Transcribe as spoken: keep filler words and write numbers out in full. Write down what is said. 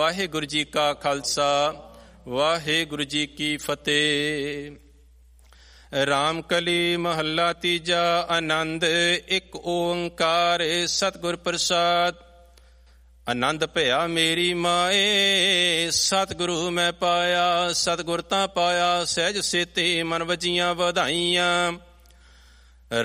ਵਾਹਿਗੁਰੂ ਜੀ ਕਾ ਖਾਲਸਾ, ਵਾਹਿਗੁਰੂ ਜੀ ਕੀ ਫਤਿਹ। ਰਾਮ ਕਲੀ ਮਹੱਲਾ ਤੀਜਾ। ਆਨੰਦ ਇੱਕ ਓੰਕਾਰ ਸਤਿਗੁਰ ਪ੍ਰਸਾਦ। ਆਨੰਦ ਭਇਆ ਮੇਰੀ ਮਾਏ, ਸਤਿਗੁਰੂ ਮੈਂ ਪਾਇਆ। ਸਤਿਗੁਰ ਤਾਂ ਪਾਇਆ ਸਹਿਜ ਸੇਤੀ, ਮਨ ਵਜੀਆਂ ਵਧਾਈਆਂ।